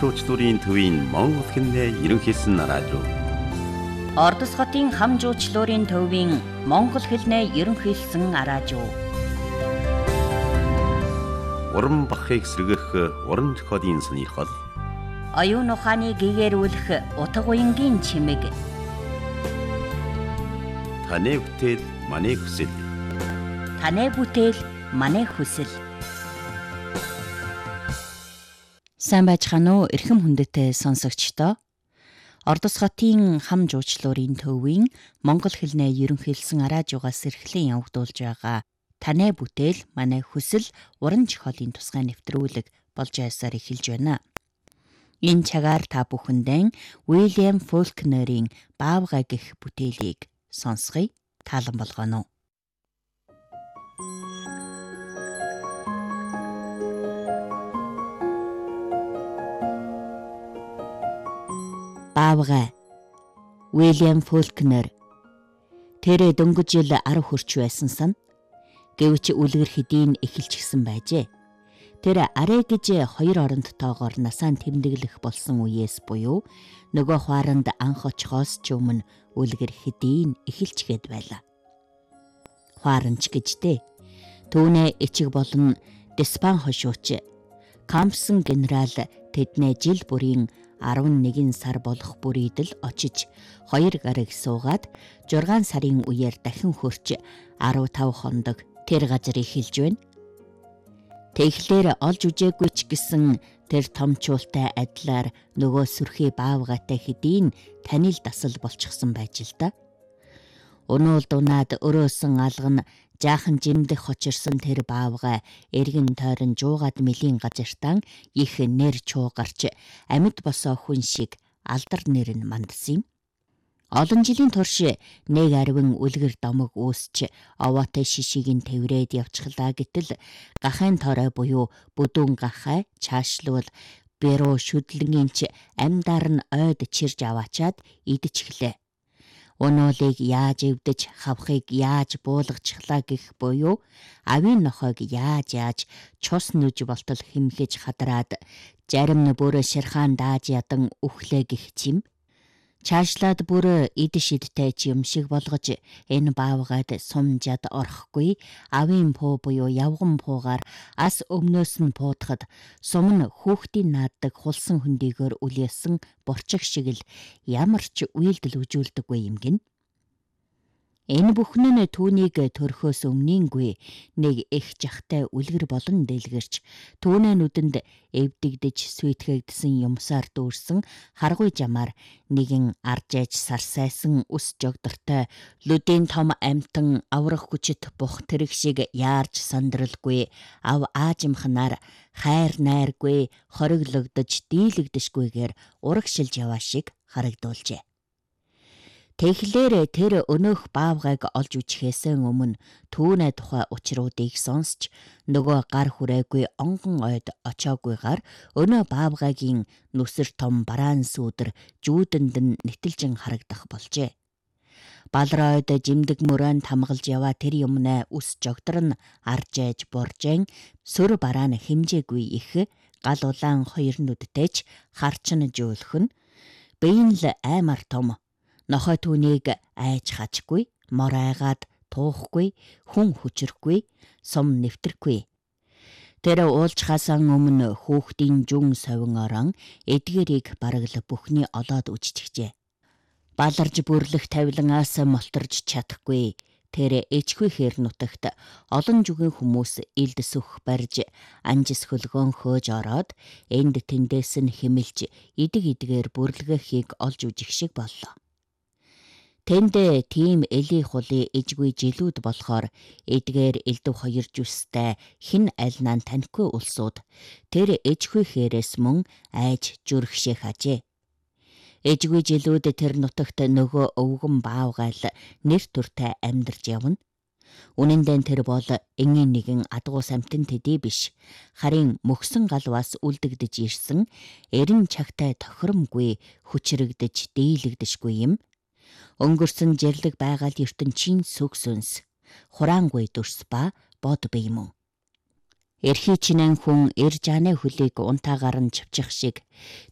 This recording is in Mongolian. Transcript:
жуучлалын төвийн Монгол хэлний ерөнхийлсэн радио. Ордос хотын хам жуучлалын төвийн Монгол хэлний ерөнхийлсэн радио. Уран бахыг сэргэх уран зохиолын сонирхол. Оюун ухааны гэгэрүүлэх утга уянгийн чимэг. Таны бүтээл манай хүсэл. Таны бүтээл манай хүсэл. Сайн байцгаана уу эрхэм хүндэтэй сонсогчдоо. Ордос хотын хам жуучлалын төвийн Монгол хэлний ерөнхийлсэн радиогоос эрхлэн явагдуулж байгаа Таны бүтээл манай хүсэл уран зохиолын тусгай нэвтрүүлэг болж байсаар эхэлж байна. Энэ цагаар та бүхэндээ Уильям Фолкнерийн Баавгай гэх бүтээлийг сонсгоё. Таалан болгоно. Баавгай. Уильям Фолкнер. Тэр дөнгөж жил 10 хүрч байсан сан. Гэвч үлгэр хэдийн эхэлчихсэн байжээ. Тэр арай гэж хоёр орондтойгоор насаан тэмдэглэх болсон үеэс буюу нөгөө хуаранд анх очихоос ч өмнө үлгэр хэдийн эхэлчгээд байлаа. Хуаранч гэжтэй. Түүнээ ичиг болон Диспан хошууч Кампсон генерал тэднээ жил бүрийн 11 сар болох бүрийдэл очиж 2 гараг суугаад 6 сарын үеэр дахин хөрч 15 хондог тэр газрыг хэлж байна. Тэгэхлээр олж үжээгүй ч гэсэн тэр томчуултай адилаар нөгөө сүрхий Баавгайтай хэдийн танил дасал болчихсон байж л да. Өнөөл дунаад өрөөсөн алган жаахан жимдэх хочирсан тэр Баавгай эргэн тойрон жуугаад мэлийн газартаа их нэр чуу гарч амьд босоо хүн шиг алдар нэр нь мандсан юм. Олон жилийн турш нэг арвин үлгэр домог үүсч овоотой шишиг нь тэврээд явчихлаа гэтэл гахайн торой буюу бүдүүн гахай чаашлуул бэрөө шүдлэгийнч амьдаар нь ойд чирж аваачаад идчихлээ. Өнөөлийг яаж эвдэж хавхыг яаж буулгачихлаа гэх буюу авийн нохойг яаж чус нүж болтол хэмхэж хадраад зарим нь бүр ширхаан дааж ядан үхлээ гэх чим. Чаашлаад бүр эд шидтэй ч юм шиг болгож энэ Баавгайд сумжаад орохгүй авийн пуу буюу явган пуугаар ас өмнөөс нь пуудахад сум нь хүүхдийн нааддаг хулсан хөндийгөр үлээсэн борчиг шиг л ямар ч үйлдэл үжүүлдэггүй юм гин. Энэ бүхэн нь түүнийг төрхөөс өмнөнгүй нэг их жахтай үлгэр болон дэлгэрч түүнээ нүдэнд эвдэгдэж сүйтгэгдсэн юмсаар дүүрсэн харгуй жамаар нэгэн аржээж сарсайсан ус жогдортой лүдийн том амтан аврах хүчит бух тэрэг шиг яарч сандралгүй ав аажимхнаар хайр найргүй хориглогдож дийлэгдэшгүйгээр урагшилж яваа шиг харагдуулжээ. Тэгэхлээр тэр өнөөх Баавгайг олж үжихээс өмнө түүнээ тухай учруудыг сонсч нөгөө гар хүрээгүй онгон ойд очоогүйгаар өнөө Баавгайгийн нүсэр том бараан сүүдэр жүүдэнд нь нэтэлжин харагдах болжээ. Балар ойд жимдэг мөрөнд хамгалж яваа тэр юмнаа ус жогдор нь аржээж боржэн сүр бараан хэмжээгүй их гал улаан хоёр нүдтэйч харчин жөөлөх нь биен л аймар том. Нохой түүнийг айж хачгүй, мор айгаад туухгүй, хүн хүчрэхгүй, сум нэвтрэхгүй. Тэр уулзхаасаа өмнө хүүхдийн жүн совин орон эдгэрийг бараг л бүхний олоод үжчихжээ. Баларж бүрлэх тавилангаас молторж чадахгүй. Тэр ичгүй хэр нутагт олон жүгийн хүмүүс илд сүх барьж анжис хөлгөөн хөөж ороод энд тэндээс нь химэлж эдгээр бүрлгэхийг олж үжих шиг боллоо. Тэнд тийм эли хули ижгүй жилүүд болохоор эдгээр элдв хоёр жүстэй хин альнаа танихгүй улсууд тэр ижгүй хээрээс мөн айж зүрхшээ хажээ. Ижгүй жилүүд тэр нутагт нөгөө өвгөн Баавгайл нэр төртэй амьдарч явна. Үнэндээ тэр бол энгийн нэгэн адгуу самтэн төдий биш. Харин мөхсөн галваас үлдэгдэж ирсэн эрен чагтай тохиромгүй хүчрэгдэж дийлэгдэшгүй юм. Өнгөрсөн жирлэг байгаль ертөнцийн сүг сүнс хураангүй дүрс ба бод бие мөн. Эрхий чинэн хүн эр жааны хөлийг унтаагаар нь чавчих шиг